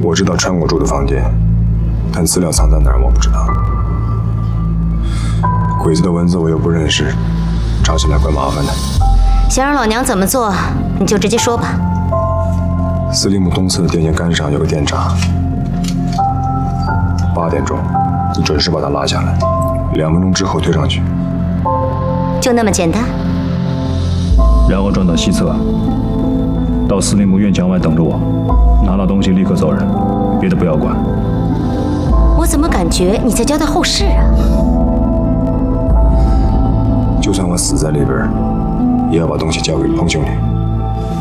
我知道川谷住的房间，但资料藏在哪儿我不知道。鬼子的文字我又不认识，找起来怪麻烦的。 想让老娘怎么做，你就直接说吧。 司令部东侧的电线杆上有个电闸，8点钟，你准时把它拉下来，2分钟之后推上去。 就那么简单？ 然后转到西侧，到司令部院墙外等着我，拿到东西立刻走人，别的不要管。 我怎么感觉你在交代后事啊？ 就算我死在里边，也要把东西交给彭兄弟。